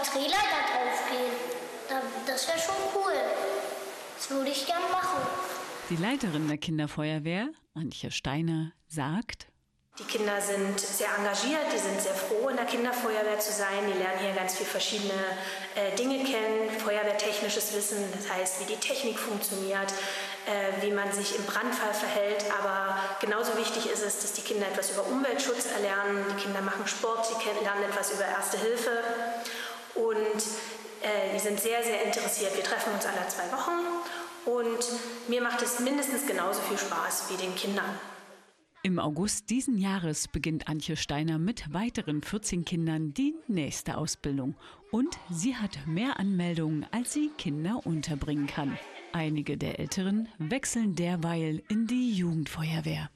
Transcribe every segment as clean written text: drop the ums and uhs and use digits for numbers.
Drehleiter draufgehen. Das wäre schon cool. Das würde ich gern machen. Die Leiterin der Kinderfeuerwehr, Antje Steiner, sagt: Die Kinder sind sehr engagiert, die sind sehr froh, in der Kinderfeuerwehr zu sein. Die lernen hier ganz viele verschiedene Dinge kennen, feuerwehrtechnisches Wissen, das heißt, wie die Technik funktioniert, wie man sich im Brandfall verhält. Aber genauso wichtig ist es, dass die Kinder etwas über Umweltschutz erlernen. Die Kinder machen Sport, sie lernen etwas über Erste Hilfe und die sind sehr, sehr interessiert. Wir treffen uns alle 2 Wochen und mir macht es mindestens genauso viel Spaß wie den Kindern. Im August diesen Jahres beginnt Antje Steiner mit weiteren 14 Kindern die nächste Ausbildung. Und sie hat mehr Anmeldungen, als sie Kinder unterbringen kann. Einige der Älteren wechseln derweil in die Jugendfeuerwehr.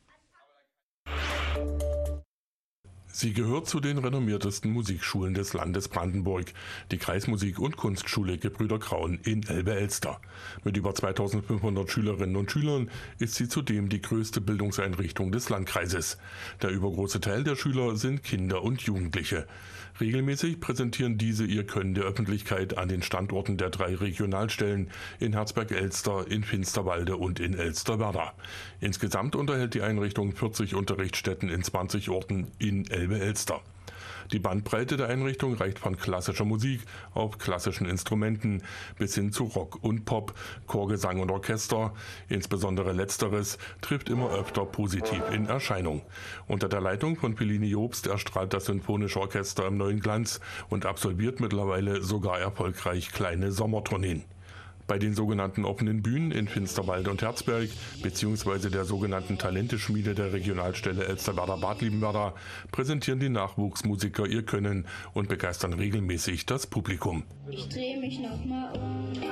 Sie gehört zu den renommiertesten Musikschulen des Landes Brandenburg, die Kreismusik- und Kunstschule Gebrüder Kraun in Elbe-Elster. Mit über 2500 Schülerinnen und Schülern ist sie zudem die größte Bildungseinrichtung des Landkreises. Der übergroße Teil der Schüler sind Kinder und Jugendliche. Regelmäßig präsentieren diese ihr Können der Öffentlichkeit an den Standorten der 3 Regionalstellen in Herzberg-Elster, in Finsterwalde und in Elsterwerda. Insgesamt unterhält die Einrichtung 40 Unterrichtsstätten in 20 Orten in Elbe-Elster. Die Bandbreite der Einrichtung reicht von klassischer Musik auf klassischen Instrumenten bis hin zu Rock und Pop, Chorgesang und Orchester. Insbesondere letzteres trifft immer öfter positiv in Erscheinung. Unter der Leitung von Pellini Jobst erstrahlt das Symphonische Orchester im neuen Glanz und absolviert mittlerweile sogar erfolgreich kleine Sommertourneen. Bei den sogenannten offenen Bühnen in Finsterwalde und Herzberg bzw. der sogenannten Talenteschmiede der Regionalstelle Elsterwerda-Bad Liebenwerda präsentieren die Nachwuchsmusiker ihr Können und begeistern regelmäßig das Publikum. Ich drehe mich nochmal um.